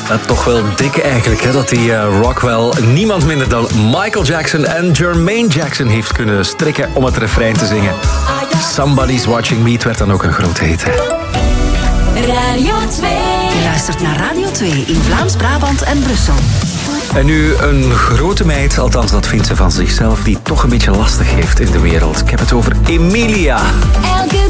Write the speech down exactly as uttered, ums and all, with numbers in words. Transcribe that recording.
Uh, toch wel dik eigenlijk, hè, dat die uh, Rockwell niemand minder dan Michael Jackson en Jermaine Jackson heeft kunnen strikken om het refrein te zingen. Somebody's Watching Me, het werd dan ook een groot hit. Radio twee. Je luistert naar Radio twee in Vlaams-Brabant en Brussel. En nu een grote meid, althans dat vindt ze van zichzelf, die toch een beetje lastig heeft in de wereld. Ik heb het over Emilia. Elke